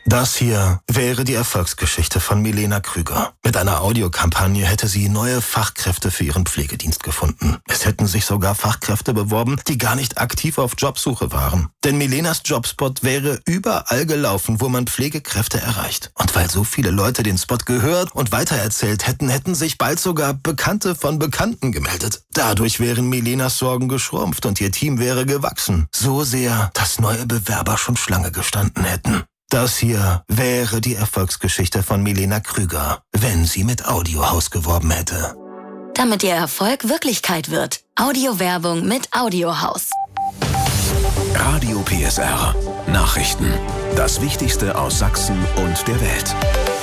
Das hier wäre die Erfolgsgeschichte von Milena Krüger. Mit einer Audiokampagne hätte sie neue Fachkräfte für ihren Pflegedienst gefunden. Es hätten sich sogar Fachkräfte beworben, die gar nicht aktiv auf Jobsuche waren. Denn Milenas Jobspot wäre überall gelaufen, wo man Pflegekräfte erreicht. Und weil so viele Leute den Spot gehört und weitererzählt hätten, hätten sich bald sogar Bekannte von Bekannten gemeldet. Dadurch wären Milenas Sorgen geschrumpft und ihr Team wäre gewachsen. So sehr, dass neue Bewerber schon Schlange gestanden hätten. Das hier wäre die Erfolgsgeschichte von Milena Krüger, wenn sie mit Audiohaus geworben hätte. Damit ihr Erfolg Wirklichkeit wird. Audiowerbung mit Audiohaus. Radio PSR. Nachrichten. Das Wichtigste aus Sachsen und der Welt.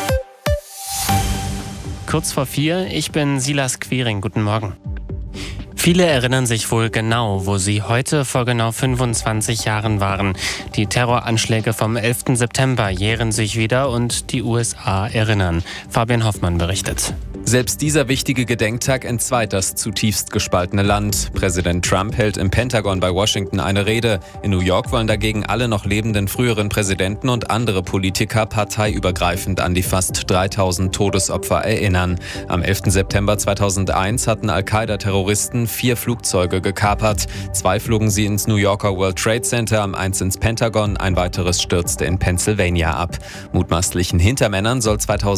Kurz vor 4, ich bin Silas Quiring. Guten Morgen. Viele erinnern sich wohl genau, wo sie heute vor genau 25 Jahren waren. Die Terroranschläge vom 11. September jähren sich wieder und die USA erinnern. Fabian Hoffmann berichtet. Selbst dieser wichtige Gedenktag entzweit das zutiefst gespaltene Land. Präsident Trump hält im Pentagon bei Washington eine Rede. In New York wollen dagegen alle noch lebenden früheren Präsidenten und andere Politiker parteiübergreifend an die fast 3000 Todesopfer erinnern. Am 11. September 2001 hatten Al-Qaida-Terroristen 4 Flugzeuge gekapert. 2 flogen sie ins New Yorker World Trade Center, eins ins Pentagon, ein weiteres stürzte in Pennsylvania ab. Mutmaßlichen Hintermännern soll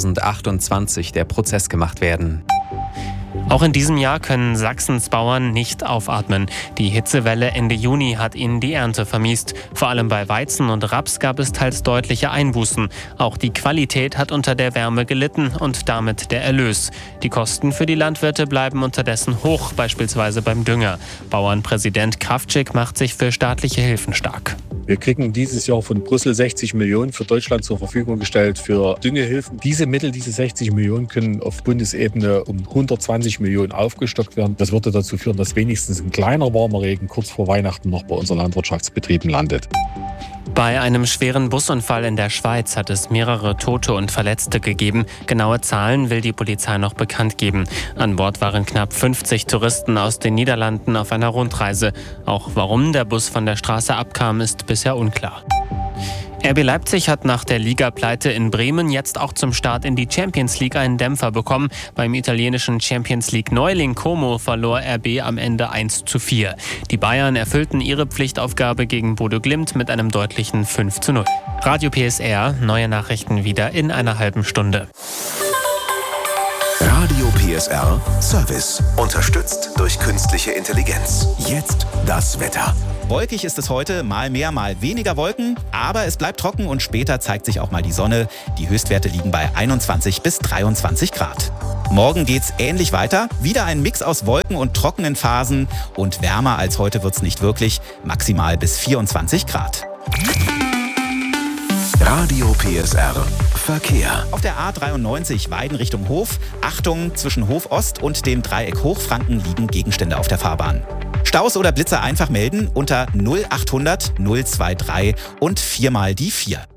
2028 der Prozess gemacht werden. Auch in diesem Jahr können Sachsens Bauern nicht aufatmen. Die Hitzewelle Ende Juni hat ihnen die Ernte vermiest. Vor allem bei Weizen und Raps gab es teils deutliche Einbußen. Auch die Qualität hat unter der Wärme gelitten und damit der Erlös. Die Kosten für die Landwirte bleiben unterdessen hoch, beispielsweise beim Dünger. Bauernpräsident Kraftschick macht sich für staatliche Hilfen stark. Wir kriegen dieses Jahr von Brüssel 60 Millionen für Deutschland zur Verfügung gestellt für Düngehilfen. Diese Mittel, diese 60 Millionen, können auf Bundesebene um 120 Millionen aufgestockt werden. Das würde dazu führen, dass wenigstens ein kleiner warmer Regen kurz vor Weihnachten noch bei unseren Landwirtschaftsbetrieben landet. Bei einem schweren Busunfall in der Schweiz hat es mehrere Tote und Verletzte gegeben. Genaue Zahlen will die Polizei noch bekannt geben. An Bord waren knapp 50 Touristen aus den Niederlanden auf einer Rundreise. Auch warum der Bus von der Straße abkam, ist bisher unklar. RB Leipzig hat nach der Ligapleite in Bremen jetzt auch zum Start in die Champions League einen Dämpfer bekommen. Beim italienischen Champions League Neuling Como verlor RB am Ende 1:4. Die Bayern erfüllten ihre Pflichtaufgabe gegen Bodo Glimt mit einem deutlichen 5:0. Radio PSR, neue Nachrichten wieder in einer halben Stunde. Radio PSR Service. Unterstützt durch künstliche Intelligenz. Jetzt das Wetter. Wolkig ist es heute, mal mehr, mal weniger Wolken, aber es bleibt trocken und später zeigt sich auch mal die Sonne. Die Höchstwerte liegen bei 21 bis 23 Grad. Morgen geht's ähnlich weiter, wieder ein Mix aus Wolken und trockenen Phasen und wärmer als heute wird's nicht wirklich, maximal bis 24 Grad. Radio PSR Verkehr. Auf der A93 Weiden Richtung Hof. Achtung, zwischen Hof Ost und dem Dreieck Hochfranken liegen Gegenstände auf der Fahrbahn. Staus oder Blitzer einfach melden unter 0800 023 und 4 mal die 4.